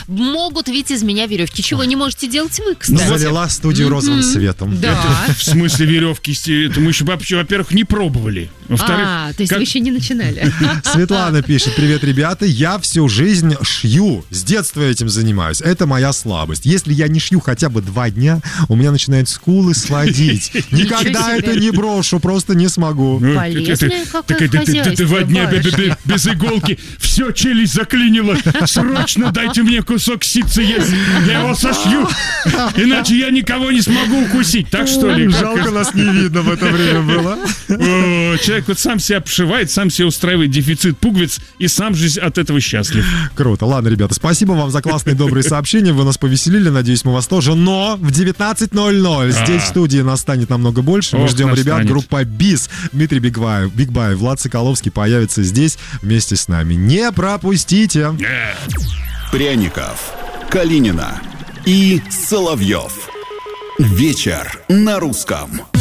могут ведь из меня веревки. Чего не можете делать вы, кстати? Залила студию розовым светом. Да. В смысле веревки? Это мы еще, во-первых, не пробовали. Во-вторых, то есть вы еще не начинали. Светлана пишет: привет, ребята, я всю жизнь шью, с детства этим занимаюсь, это моя слабость. Если я не шью хотя бы 2 дня, у меня начинают скулы сводить. Никогда это не брошу, просто не смогу. Полезное какое хозяйство, 2 дня без иголки, все, челюсть заклинила. Срочно дайте мне кусок ситца, я его сошью, иначе я никого не смогу укусить. Так что ли? Жалко, нас не видно в это время было. Человек вот сам себя обшивает, сам себе устраивает дефицит пуговиц и сам же от этого счастлив. Круто. Ладно, ребята, спасибо вам за классные добрые сообщения. Вы нас повеселили, надеюсь, мы вас тоже. Но в 19:00 здесь в студии нас станет намного больше. Мы ждем ребят. Группа БИС. Дмитрий Бигбаев, Влад Соколовский появится здесь вместе с нами. Не пропустите. Пряников, Калинина и Соловьев. Вечер на русском.